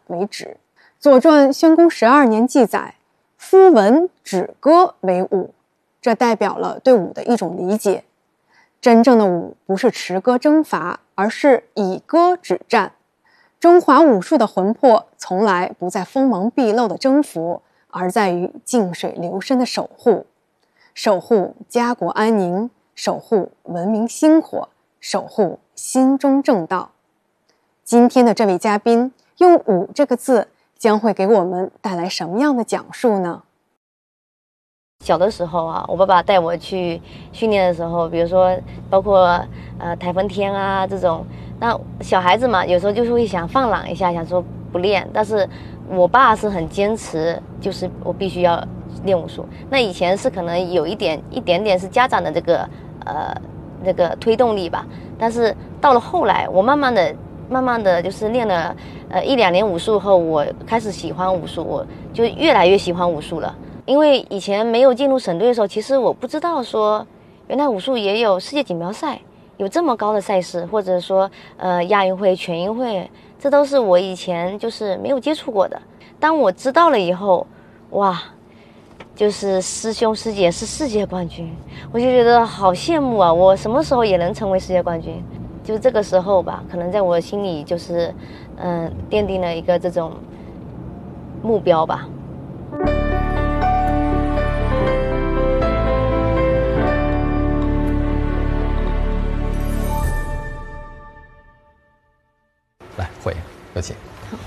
为止。《左传》宣公12年记载，夫文止戈为武，这代表了对武的一种理解。真正的武不是持戈征伐，而是以戈止战。中华武术的魂魄从来不在锋芒毕露的征服，而在于静水流深的守护。守护家国安宁，守护文明薪火，守护心中正道。今天的这位嘉宾用武这个字将会给我们带来什么样的讲述呢？ 小的时候啊，我爸爸带我去训练的时候，比如说包括台风天啊这种，那小孩子嘛，有时候就是会想放懒一下，想说不练，但是我爸是很坚持，就是我必须要练武术。那以前是可能有一点点是家长的这个那个推动力吧，但是到了后来，我慢慢的就是练了1-2年武术后，我开始喜欢武术，我就越来越喜欢武术了。因为以前没有进入省队的时候，其实我不知道说原来武术也有世界锦标赛，有这么高的赛事，或者说亚运会、全运会，这都是我以前就是没有接触过的。当我知道了以后，哇，就是师兄师姐是世界冠军，我就觉得好羡慕啊！我什么时候也能成为世界冠军？就是这个时候吧，可能在我心里就是奠定了一个这种目标吧。 来，会有请。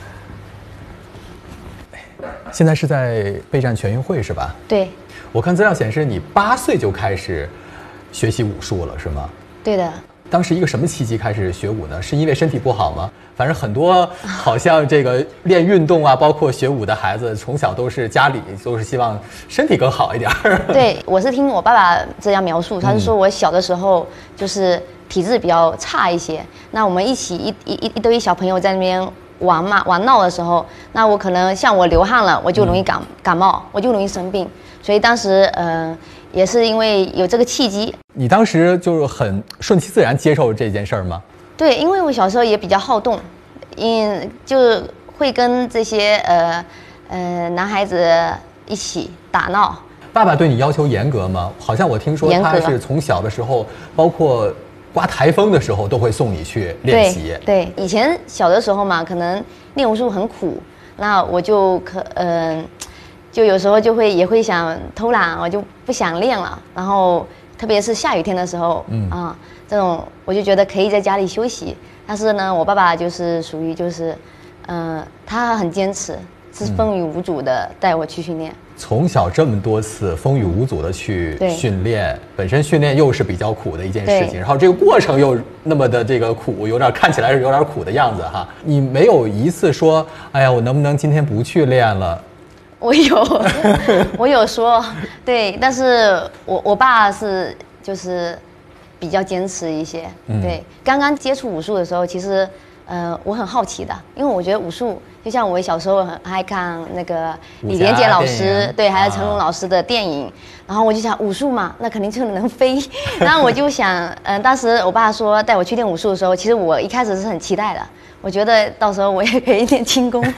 现在是在备战全运会是吧？ 对。 我看资料显示你8岁就开始学习武术了，是吗？ 对的。 当时一个什么契机开始学武呢？是因为身体不好吗？反正很多好像这个练运动啊，包括学武的孩子，从小都是家里都是希望身体更好一点。 对，我是听我爸爸这样描述，他是说我小的时候就是体质比较差一些。那我们一起一堆小朋友在那边玩嘛，玩闹的时候，那我可能像我流汗了，我就容易感冒，我就容易生病。所以当时也是因为有这个契机。 你当时就是很顺其自然接受这件事儿吗？ 对，因为我小时候也比较好动，就会跟这些男孩子一起打闹。 爸爸对你要求严格吗？好像我听说他是从小的时候，包括刮台风的时候都会送你去练习。 对，以前小的时候嘛，可能练武术很苦，那我就就有时候也会想偷懒，我就不想练了。然后特别是下雨天的时候，这种我就觉得可以在家里休息。但是呢，我爸爸就是属于就是他很坚持，是风雨无阻的带我去训练。 从小这么多次风雨无阻的去训练，本身训练又是比较苦的一件事情，然后这个过程又那么的这个苦，看起来是有点苦的样子哈。你没有一次说，哎呀，我能不能今天不去练了？ 我有说，对，但是我爸是就是比较坚持一些。对，刚刚接触武术的时候，其实我很好奇的，因为我觉得武术就像我小时候很爱看那个李连杰老师，对，还有成龙老师的电影，然后我就想武术嘛，那肯定就能飞。然后我就想，当时我爸说带我去练武术的时候，其实我一开始是很期待的，我觉得到时候我也可以练轻功。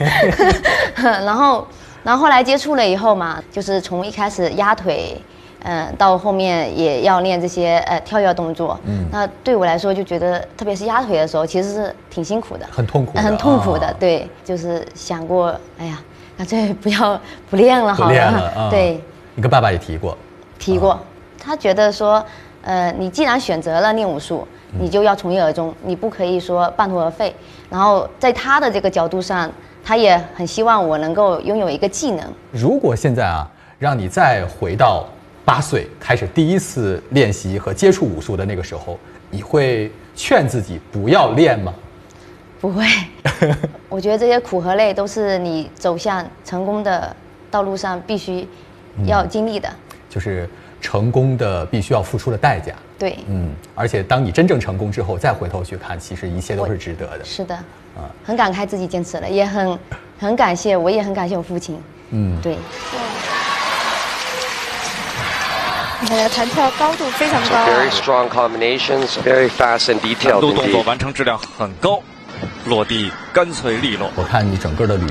然后后来接触了以后嘛，就是从一开始压腿，到后面也要练这些跳跃动作。那对我来说就觉得，特别是压腿的时候，其实是挺辛苦的， 很痛苦的， 很痛苦的。对，就是想过，哎呀，干脆不练了好了。 不练了。 对， 你跟爸爸也提过。 他觉得说，你既然选择了练武术，你就要从一而终，你不可以说半途而废。然后在他的这个角度上，他也很希望我能够拥有一个技能。 如果现在啊，让你再回到8岁开始第一次练习和接触武术的那个时候，你会劝自己不要练吗？ 不会。我觉得这些苦和累都是你走向成功的道路上必须要经历的。 就是成功的必须要付出的代价。 对。 而且当你真正成功之后，再回头去看，其实一切都是值得的。 是的。很感慨自己坚持了，也很感谢，我也很感谢我父亲。对。 你看弹跳高度非常高。 Very strong combinations, very fast and detailed. 动作完成质量很高，落地干脆利落。 我看你整个的履